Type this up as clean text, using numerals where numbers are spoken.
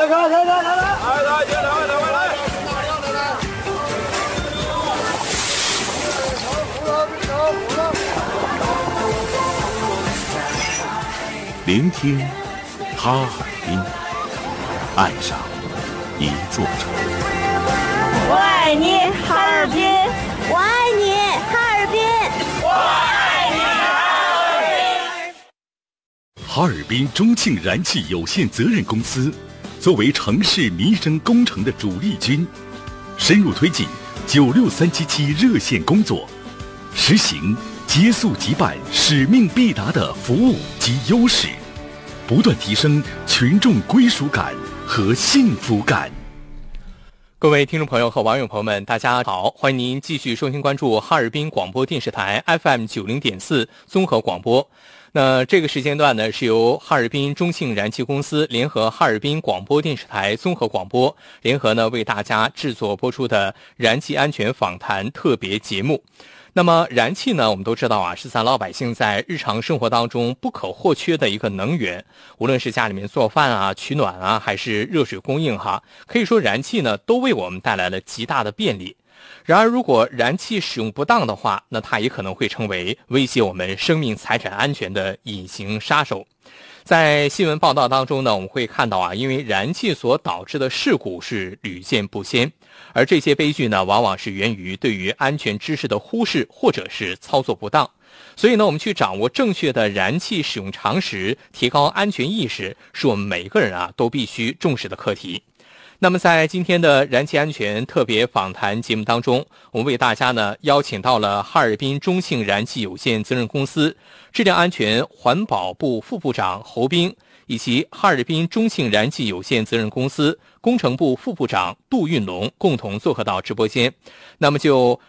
聆听哈尔滨，爱上一座城。 我爱你，哈尔滨！我爱你，哈尔滨！我爱你，哈尔滨！ 哈尔滨中庆燃气有限责任公司作为城市民生工程的主力军，深入推进96377热线工作，实行接速即办、使命必达的服务及优势，不断提升群众归属感和幸福感。 各位听众朋友和网友朋友们，大家好，欢迎您继续收听关注哈尔滨广播电视台 FM90.4 综合广播。那这个时间段呢，是由哈尔滨中庆燃气公司联合哈尔滨广播电视台综合广播联合呢为大家制作播出的燃气安全访谈特别节目。那么燃气呢，我们都知道啊，是咱老百姓在日常生活当中不可或缺的一个能源，无论是家里面做饭啊、取暖啊，还是热水供应哈，可以说燃气呢都为我们带来了极大的便利。然而如果燃气使用不当的话，那它也可能会成为威胁我们生命财产安全的隐形杀手。在新闻报道当中呢，我们会看到啊，因为燃气所导致的事故是屡见不鲜，而这些悲剧呢，往往是源于对于安全知识的忽视或者是操作不当。所以呢，我们去掌握正确的燃气使用常识，提高安全意识，是我们每个人啊都必须重视的课题。那么在今天的燃气安全特别访谈节目当中，我们为大家呢邀请到了哈尔滨中庆燃气有限责任公司质量安全环保部副部长侯斌，以及哈尔滨中庆燃气有限责任公司工程部副部长杜运龙共同做客到直播间。那么就